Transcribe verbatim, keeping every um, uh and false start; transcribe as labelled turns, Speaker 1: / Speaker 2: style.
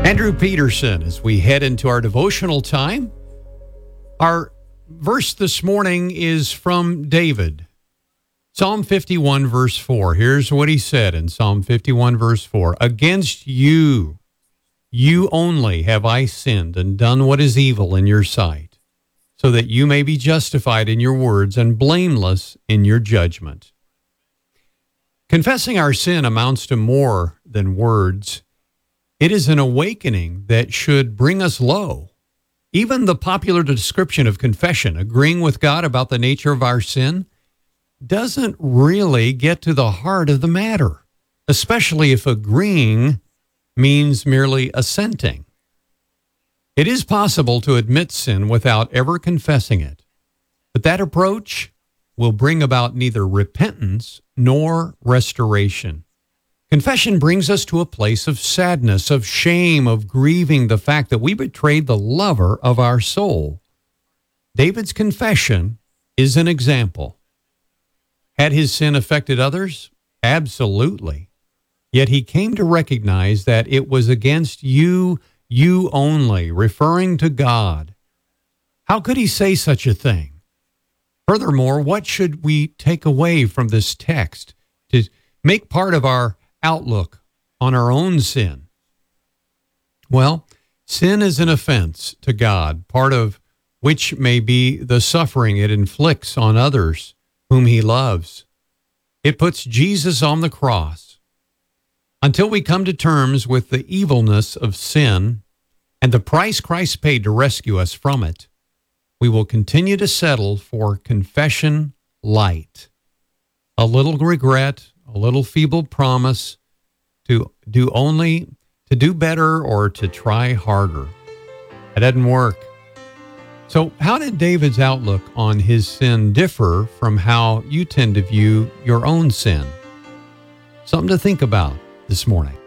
Speaker 1: Andrew Peterson, as we head into our devotional time. Our verse this morning is from David. Psalm fifty-one, verse four. Here's what he said in Psalm fifty-one, verse four. Against you, you only have I sinned and done what is evil in your sight, so that you may be justified in your words and blameless in your judgment. Confessing our sin amounts to more than words. It is an awakening that should bring us low. Even the popular description of confession, agreeing with God about the nature of our sin, doesn't really get to the heart of the matter, especially if agreeing means merely assenting. It is possible to admit sin without ever confessing it, but that approach will bring about neither repentance nor restoration. Confession brings us to a place of sadness, of shame, of grieving the fact that we betrayed the lover of our soul. David's confession is an example. Had his sin affected others? Absolutely. Yet he came to recognize that it was against you, you only, referring to God. How could he say such a thing? Furthermore, what should we take away from this text to make part of our outlook on our own sin? Well, sin is an offense to God, part of which may be the suffering it inflicts on others whom he loves. It puts Jesus on the cross. Until we come to terms with the evilness of sin and the price Christ paid to rescue us from it, we will continue to settle for confession light. A little regret, a little feeble promise to do only, to do better or to try harder. It doesn't work. So how did David's outlook on his sin differ from how you tend to view your own sin? Something to think about this morning.